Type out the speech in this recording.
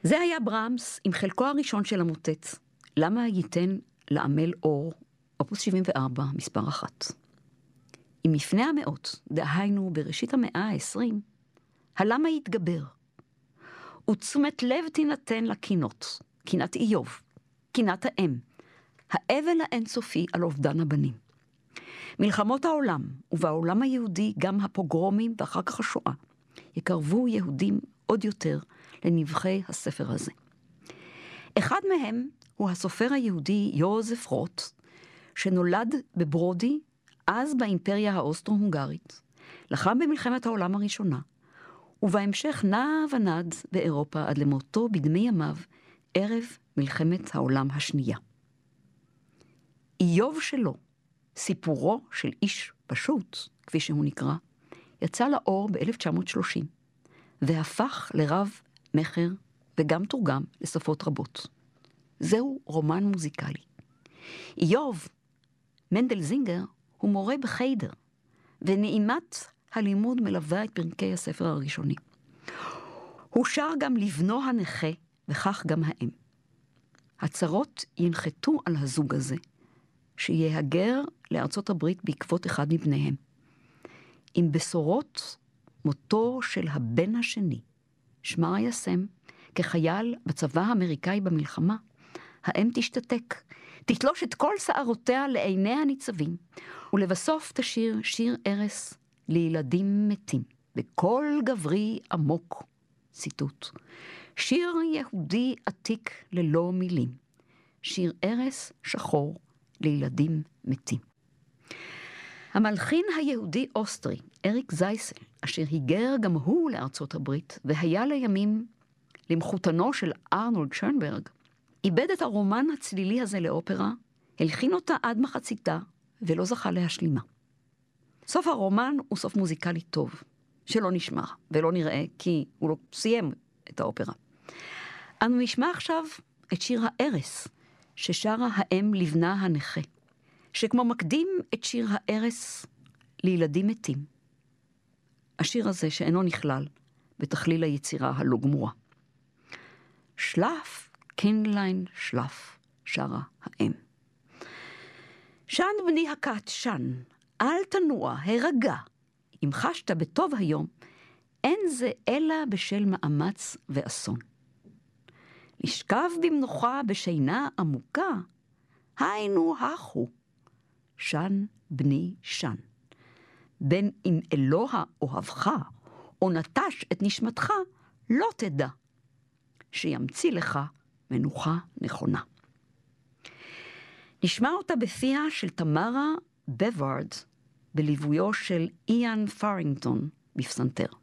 זה היה ברמס עם חלקו הראשון של המוטט. למה ייתן לעמל אור, אופוס 74, מספר 1. עם מפני המאות, דהיינו בראשית המאה ה-20, הלמה יתגבר? ותשומת לב תינתן לקינות, קינת איוב, קינת האם, האבל האינסופי על אובדן הבנים. מלחמות העולם, ובעולם היהודי גם הפוגרומים ואחר כך השואה, יקרבו יהודים עוד יותר לנבחי הספר הזה. אחד מהם הוא הסופר היהודי יוזף רוט, שנולד בברודי, אז באימפריה האוסטרו-הונגרית, לחם במלחמת העולם הראשונה, ובהמשך נע ונד באירופה עד למותו בדמי ימיו, ערב מלחמת העולם השנייה. איוב שלו, סיפורו של איש פשוט, כפי שהוא נקרא, יצא לאור ב-1930, והפך לרב מחר וגם תורגם לשפות רבות. זהו רומן מוזיקלי. איוב, מנדל זינגר, הוא מורה בחיידר, ונעימת הלימוד מלווה את פרקי הספר הראשוני. הוא שר גם לבנו הנכה, וכך גם האם. הצרות ינחתו על הזוג הזה, שיהגר לארצות הברית בעקבות אחד מבניהם. עם בשורות מותו של הבן השני, שמר יסם, כחייל בצבא האמריקאי במלחמה, האם תשתתק, תתלוש את כל שערותיה לעיני הניצבים, ולבסוף תשיר שיר ערש לילדים מתים, בקול גברי עמוק, ציטוט, שיר יהודי עתיק ללא מילים, שיר ערש שחור לילדים מתים. המלחין היהודי אוסטרי, אריק זייסל, אשר היגר גם הוא לארצות הברית, והיה לימים למחותנו של ארנולד שרנברג, איבד את הרומן הצלילי הזה לאופרה, הלחין אותה עד מחציתה, ולא זכה להשלימה. סוף הרומן הוא סוף מוזיקלי טוב, שלא נשמע ולא נראה, כי הוא לא סיים את האופרה. אנו נשמע עכשיו את שיר הערש, ששרה האם לבנה הנכה, שכמו מקדים את שיר הערש לילדים מתים. השיר הזה שאינו נכלל בתכליל היצירה הלא גמורה. שלף, קינדליין, שלף, שרה האם. שן בני הכת, שן, אל תנוע, הרגע. אם חשת בטוב היום, אין זה אלא בשל מאמץ ואסון. לשכב במנוחה בשינה עמוקה, היינו הכו. שן בני שן. בין אם אלוה אוהבך, או נטש את נשמתך, לא תדע. שימציא לך מנוחה נכונה. נשמע אותה בפיה של תמרה בווארד, בליוויו של איאן פרינגטון בפסנתר.